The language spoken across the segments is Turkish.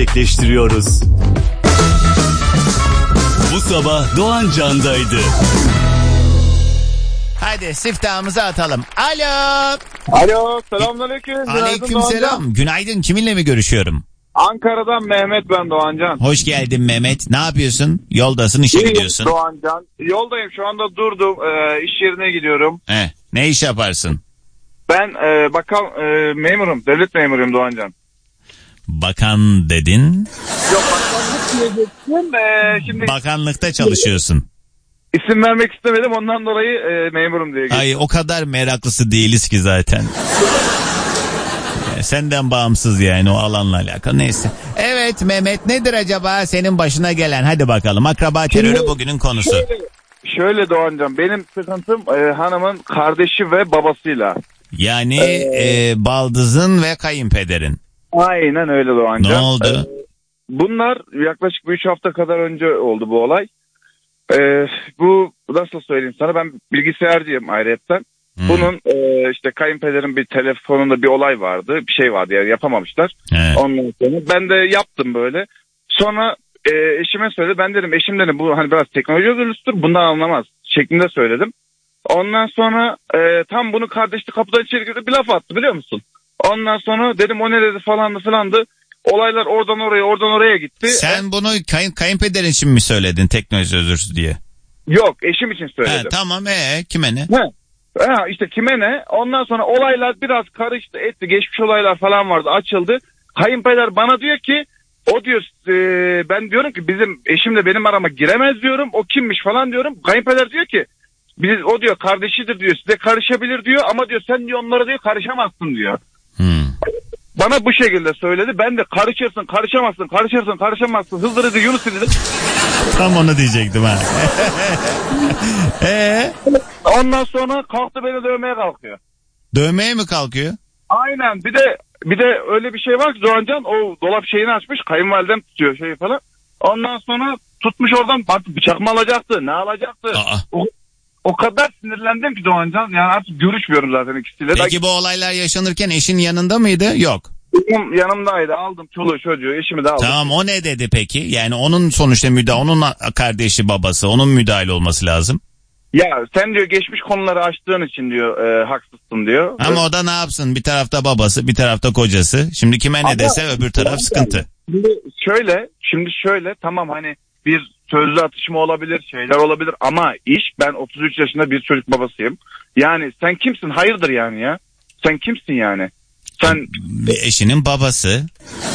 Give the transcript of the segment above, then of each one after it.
gerçekleştiriyoruz. Bu sabah Doğan Can'daydı. Hadi siftahımızı atalım. Alo. Alo, selamünaleyküm. Aleykümselam. Günaydın. Kiminle mi görüşüyorum? Ankara'dan Mehmet, ben Doğancan. Hoş geldin Mehmet. Ne yapıyorsun? Yoldasın, işe gidiyorsun. Doğancan. Yoldayım, şu anda durdum. İş yerine gidiyorum. Ne iş yaparsın? Ben memurum. Devlet memuruyum Doğancan. Bakan dedin. Yok, bakanlık diyecektim. Şimdi Bakanlıkta çalışıyorsun. isim vermek istemedim, ondan dolayı memurum diye geçtim. Ay, o kadar meraklısı değiliz ki zaten. Senden bağımsız yani, o alanla alakalı. Neyse. Evet Mehmet, nedir acaba senin başına gelen? Hadi bakalım. Akraba terörü bugünün konusu. Şöyle Doğancan, benim sıkıntım hanımın kardeşi ve babasıyla. Yani baldızın ve kayınpederin. Aynen öyle Doğancan. Ne oldu? Bunlar yaklaşık 3 hafta kadar önce oldu bu olay. Bu nasıl söyleyeyim sana, ben bilgisayarcıyım ayrıyetten. Bunun işte kayınpederin bir telefonunda bir olay vardı, bir şey vardı yani, yapamamışlar. Evet. Ondan sonra ben de yaptım böyle. Sonra eşime söyledi, ben dedim eşim dedim bu hani biraz teknoloji özürlüsüdür, bundan anlamaz şeklinde söyledim. Ondan sonra tam bunu kardeşli kapıdan içeri girdi, bir laf attı biliyor musun? Ondan sonra dedim o ne dedi falandı. Olaylar oradan oraya gitti. Sen bunu kayınpederin için mi söyledin, teknoloji özürsüz diye? Yok, eşim için söyledim. Tamam, kime ne? İşte kime ne? Ondan sonra olaylar biraz karıştı etti. Geçmiş olaylar falan vardı, açıldı. Kayınpeder bana diyor ki, o diyor ben diyorum ki bizim eşimle benim arama giremez diyorum. O kimmiş falan diyorum. Kayınpeder diyor ki o diyor kardeşidir diyor, size karışabilir diyor ama diyor sen diyor onlara diyor karışamazsın diyor. Bana bu şekilde söyledi. Ben de karışırsın, karışamazsın. Hızlı dedi, Yunus dedim. Tam onu diyecektim ha. Ondan sonra kalktı, beni dövmeye kalkıyor. Dövmeye mi kalkıyor? Aynen. Bir de öyle bir şey var ki Doğancan, o dolap şeyini açmış, kayınvalidem tutuyor şeyi falan. Ondan sonra tutmuş oradan, bak bıçak mı alacaktı, ne alacaktı? O kadar sinirlendim ki Doğancan, yani artık görüşmüyorum zaten ikisiyle. Peki bu olaylar yaşanırken eşin yanında mıydı? Yok. Yanımdaydı, aldım çoluğu çocuğu, eşimi de aldım. Tamam, o ne dedi peki? Yani onun sonuçta onun kardeşi babası, onun müdahale olması lazım. Ya sen diyor geçmiş konuları açtığın için diyor haksızsın diyor. Ama o da ne yapsın? Bir tarafta babası, bir tarafta kocası. Şimdi kime ne dese öbür taraf sıkıntı. Şimdi şöyle tamam, hani bir sözlü atışma olabilir, şeyler olabilir ama ben 33 yaşında bir çocuk babasıyım. Yani sen kimsin? Hayırdır yani ya? Sen kimsin yani? Sen eşinin babası.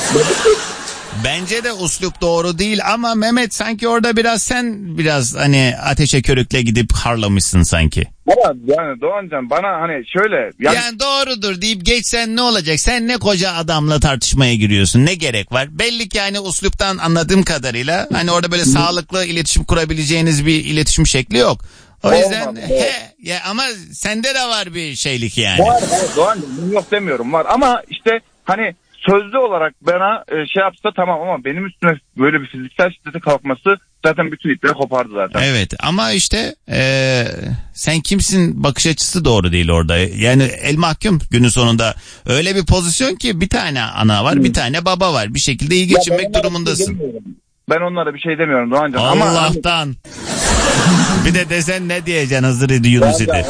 Bence de uslup doğru değil ama Mehmet sanki orada sen biraz hani ateşe körükle gidip harlamışsın sanki. Ama yani Doğancan bana hani şöyle. Yani doğrudur deyip geçsen ne olacak? Sen ne koca adamla tartışmaya giriyorsun? Ne gerek var? Belli ki hani usluptan anladığım kadarıyla hani orada böyle sağlıklı iletişim kurabileceğiniz bir iletişim şekli yok. O yüzden ya ama sende de var bir şeylik yani. Var Doğancan, yok demiyorum, var ama işte hani sözlü olarak bana şey yapsa tamam ama benim üstüne böyle bir fiziksel şiddete kalkması zaten bütün ipleri kopardı zaten. Evet ama işte sen kimsin bakış açısı doğru değil orada. Yani el mahkum günün sonunda öyle bir pozisyon ki bir tane ana var, bir tane baba var. Bir şekilde iyi geçinmek durumundasın. Ben onlara bir şey demiyorum Doğancan. Allah'tan. Ama bir de desen ne diyeceksin hazır idi Yunus idi.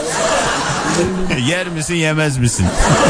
Yer misin yemez misin?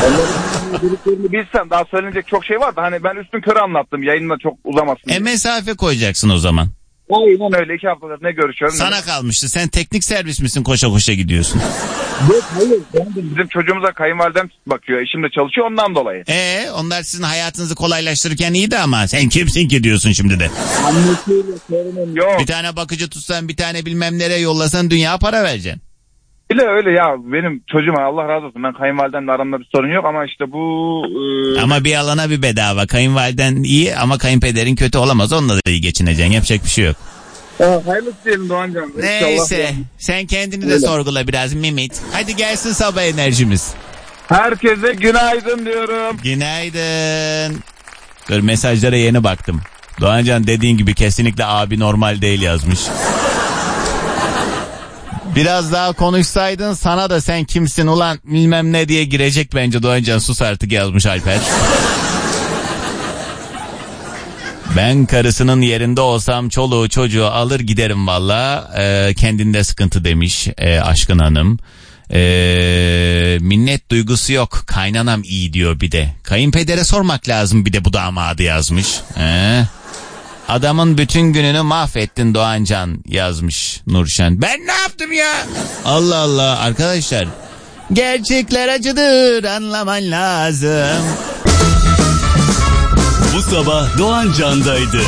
Bilsem daha söylenecek çok şey var da hani ben üstün körü anlattım, yayında çok uzamasın. Mesafe koyacaksın o zaman. Aynen öyle, 2 haftadır ne görüşüyorum. Sana kalmıştı, sen teknik servis misin, koşa koşa gidiyorsun? Yok hayır, bizim çocuğumuza kayınvalidem bakıyor, eşim de çalışıyor ondan dolayı. Onlar sizin hayatınızı kolaylaştırırken iyiydi ama sen kimsin ki diyorsun şimdi de. Annesiyle sorunum yok. Bir tane bakıcı tutsan, bir tane bilmem nereye yollasan dünya para vereceksin. Öyle ya, benim çocuğuma Allah razı olsun, ben kayınvalidemle aramda bir sorun yok ama işte bu... Ama bir alana bir bedava, kayınvaliden iyi ama kayınpederin kötü olamaz, onunla da iyi geçineceksin, yapacak bir şey yok. Hayırlısı diyelim Doğancan. Neyse sen kendini de sorgula biraz Mehmet. Hadi gelsin sabah enerjimiz. Herkese günaydın diyorum. Günaydın. Dur, mesajlara yeni baktım. Doğancan dediğin gibi kesinlikle abi normal değil yazmış. Biraz daha konuşsaydın sana da sen kimsin ulan bilmem ne diye girecek bence Doğancan, sus artık yazmış Alper. Ben karısının yerinde olsam çoluğu çocuğu alır giderim valla. Kendinde sıkıntı demiş Aşkın Hanım. Minnet duygusu yok. Kaynanam iyi diyor bir de. Kayınpedere sormak lazım bir de bu damadı yazmış. Adamın bütün gününü mahvettin Doğancan yazmış Nurşen. Ben ne yaptım ya? Allah Allah arkadaşlar. Gerçekler acıdır anlaman lazım. Bu sabah Doğan Can'daydı.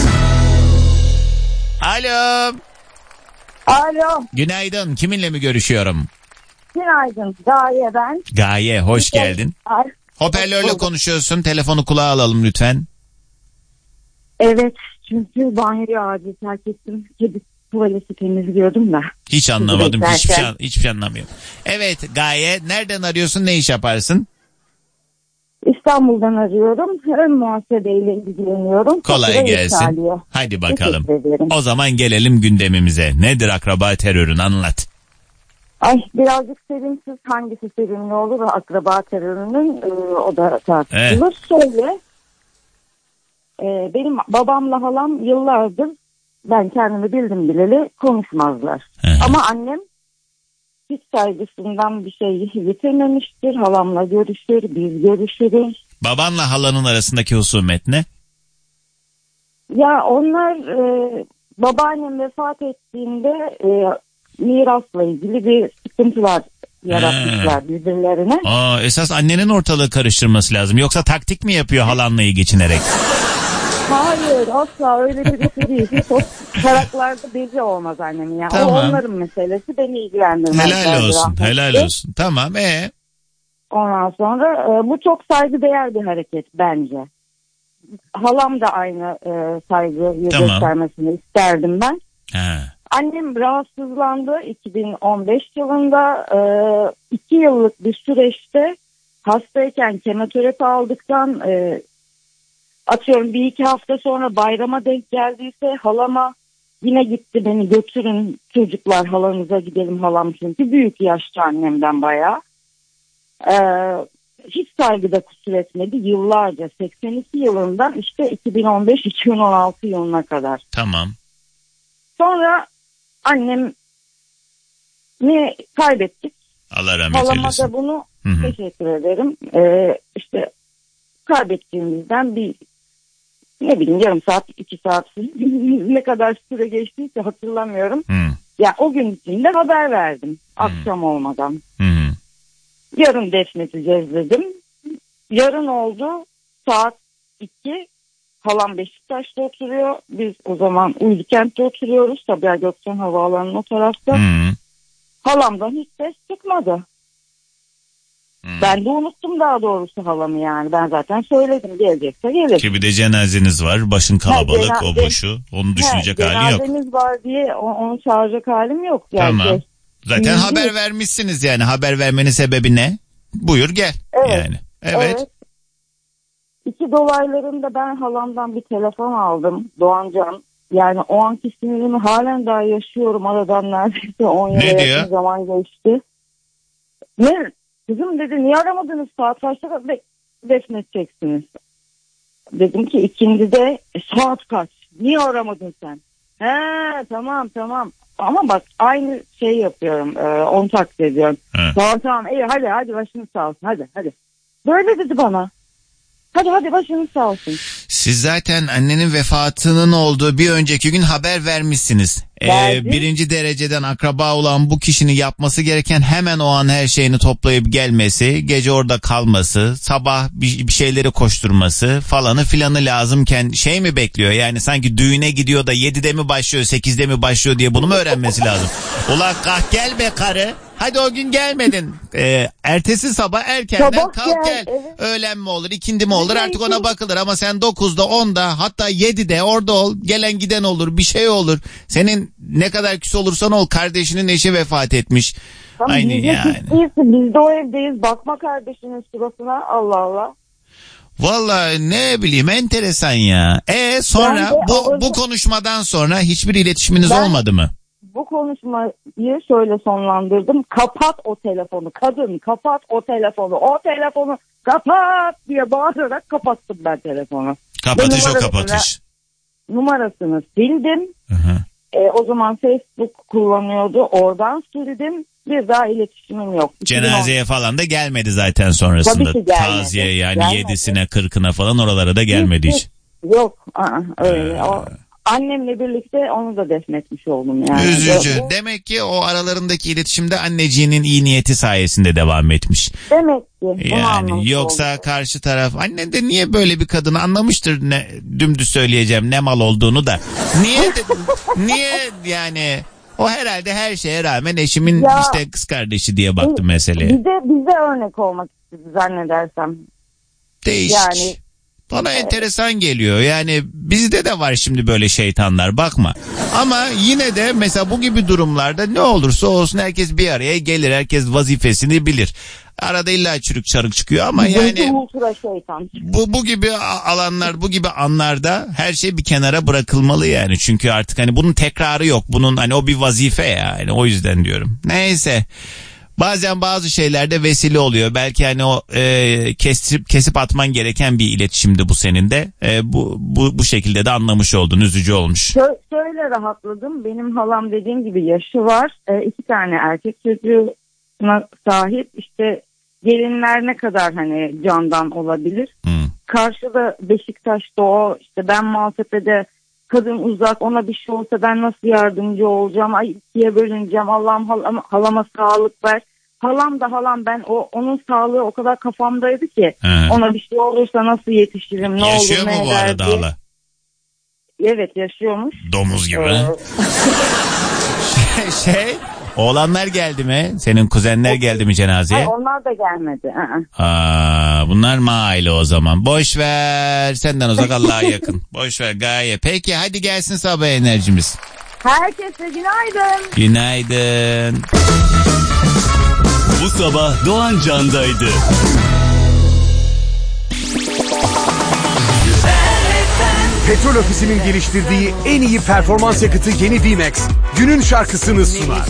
Alo. Alo. Günaydın. Kiminle mi görüşüyorum? Günaydın. Gaye ben. Gaye hoş geldin. Hoparlörle konuşuyorsun. Telefonu kulağa alalım lütfen. Evet. Çünkü banyoyu acil terk ettim. Kedi tuvaleti temizliyordum da. Hiç anlamadım. Hiçbir şey anlamıyorum. Evet Gaye nereden arıyorsun? Ne iş yaparsın? İstanbul'dan arıyorum. Ön muhasebeyle ilgileniyorum. Kolay gelsin. Hadi bakalım. O zaman gelelim gündemimize. Nedir akraba terörün, anlat. Ay birazcık sevimsiz. Hangisi sevimli olur? Akraba terörünün o da tartışılır. Şöyle. Benim babamla halam yıllardır ben kendimi bildim bileli konuşmazlar. Ama annem hiç saygısından bir şey yitirmemiştir. Halamla görüşür, biz görüşürüz. Babanla halanın arasındaki husumet ne? Ya onlar babaannem vefat ettiğinde mirasla ilgili bir sıkıntılar yaratmışlar birbirlerine. Esas annenin ortalığı karıştırması lazım. Yoksa taktik mi yapıyor halanla iyi geçinerek? Hayır asla öyle bir değil. Hiç o taraklarda bezi olmaz annemin ya. Tamam. O onların meselesi, beni ilgilendirmez. Helal olsun. Tamam. Ondan sonra bu çok saygıdeğer bir hareket bence. Halam da aynı saygıyı göstermesini isterdim ben. Annem rahatsızlandı 2015 yılında. 2 yıllık bir süreçte hastayken kemoterapi aldıktan atıyorum 1-2 hafta sonra bayrama denk geldiyse halama yine gitti, beni götürün çocuklar halanıza gidelim, halam çünkü büyük yaşta annemden bayağı. Hiç saygıda kusur etmedi yıllarca, 82 yılından işte 2015-2016 yılına kadar. Tamam. Sonra annemi kaybettik. Allah rahmet eylesin. Halama da bunu teşekkür ederim. İşte kaybettiğimizden bir yarım saat 2 saat ne kadar süre geçtiyse hatırlamıyorum. Ya o gün içinde haber verdim akşam olmadan. Yarın defnedeceğiz dedim. Yarın oldu saat 2. Halam Beşiktaş'ta oturuyor. Biz o zaman Uydukent'te oturuyoruz. Sabiha Gökçen Havaalanı'nın o tarafta. Halamdan hiç ses çıkmadı. Ben de unuttum daha doğrusu halamı yani. Ben zaten söyledim gelecekse gelir. Ki bir de cenazeniz var. Başın kalabalık o boşu. Onu düşünecek hali yok. Cenazemiz var diye onu çağıracak halim yok. Yani tamam. Zaten haber vermişsiniz yani. Haber vermenin sebebi ne? Buyur gel. Evet. Yani. Evet. 2 dolaylarında ben halamdan bir telefon aldım. Doğancan. Yani o anki sinirimi halen daha yaşıyorum. Aradan neredeyse 10 yıla yakın zaman geçti. Ne? Kızım dedi niye aramadınız, saat kaçta defnedeceksiniz? Dedim ki ikindide saat kaç? Niye aramadın sen? Tamam. Ama bak aynı şey yapıyorum. Onu taklit ediyorum. Tamam iyi hadi başınız sağ olsun hadi. Böyle dedi bana. Hadi başınız sağ olsun. Siz zaten annenin vefatının olduğu bir önceki gün haber vermişsiniz. Birinci dereceden akraba olan bu kişinin yapması gereken hemen o an her şeyini toplayıp gelmesi, gece orada kalması, sabah bir şeyleri koşturması falanı filanı lazımken şey mi bekliyor? Yani sanki düğüne gidiyor da 7'de mi başlıyor 8'de mi başlıyor diye bunu mu öğrenmesi lazım? Ulan kalk gel be karı. Hadi o gün gelmedin. Ertesi sabah erkenden kalk gel. Evet. Öğlen mi olur, ikindi mi olur artık ona bakılır. Ama sen 9'da, 10'da hatta 7'de orada ol. Gelen giden olur, bir şey olur. Senin ne kadar küs olursan ol, kardeşinin eşi vefat etmiş. Tamam, aynı yani. Biz de o evdeyiz. Bakma kardeşinin suratına, Allah Allah. Vallahi ne bileyim enteresan ya. Sonra bu konuşmadan sonra hiçbir iletişiminiz olmadı mı? Bu konuşmayı şöyle sonlandırdım. Kapat o telefonu. Kadın kapat o telefonu. O telefonu kapat diye bağırarak kapattım ben telefonu. Kapatış o kapatış. numarasını sildim. Hı-hı. O zaman Facebook kullanıyordu. Oradan sildim. Bir daha iletişimim yok. Cenazeye falan da gelmedi zaten sonrasında. Tabii ki gelmedi. Taziye yani Gelmedi. 7'sine 40'ına falan oralara da gelmedi hiç. Yok. Öyle. Annemle birlikte onu da defnetmiş oldum yani. Üzücü. Demek ki o aralarındaki iletişimde anneciğinin iyi niyeti sayesinde devam etmiş. Demek ki. Yani yoksa oldu. Karşı taraf annen de niye böyle bir kadını anlamıştır, ne dümdüz söyleyeceğim ne mal olduğunu da. Niye yani o herhalde her şeye rağmen eşimin işte kız kardeşi diye baktı meseleye. Bize örnek olmak istedi zannedersem. Değişik. Yani bana enteresan geliyor. Yani bizde de var şimdi böyle şeytanlar, bakma. Ama yine de mesela bu gibi durumlarda ne olursa olsun herkes bir araya gelir. Herkes vazifesini bilir. Arada illa çürük çarık çıkıyor ama yani bu gibi alanlar, bu gibi anlarda her şey bir kenara bırakılmalı yani. Çünkü artık hani bunun tekrarı yok. Bunun hani o bir vazife yani, o yüzden diyorum. Neyse. Bazen bazı şeylerde vesile oluyor. Belki hani o kesip atman gereken bir iletişimdi bu senin de. Bu şekilde de anlamış oldun. Üzücü olmuş. Şöyle rahatladım. Benim halam dediğim gibi yaşı var. 2 tane erkek çocuğuna sahip. İşte gelinler ne kadar hani candan olabilir. Karşıda Beşiktaş'ta o, işte ben Maltepe'de, kadın uzak, ona bir şey olsa ben nasıl yardımcı olacağım? Ay 2'ye bölüneceğim. Allah'ım halama sağlık ver. Halam ben onun sağlığı o kadar kafamdaydı ki. Ona bir şey olursa nasıl yetişirim? Ne yaşıyor olur, mu bu arada hala? Evet, yaşıyormuş. Domuz gibi. Oğlanlar geldi mi? Senin kuzenler geldi mi cenazeye? Hayır, onlar da gelmedi. Bunlar maile o zaman. Boş ver. Senden uzak, Allah'a yakın. Boş ver gaye. Peki hadi gelsin sabah enerjimiz. Herkese günaydın. Günaydın. Bu sabah Doğan Can'daydı. Petrol Ofisi'nin geliştirdiği en iyi performans yakıtı yeni D-Max günün şarkısını sunar.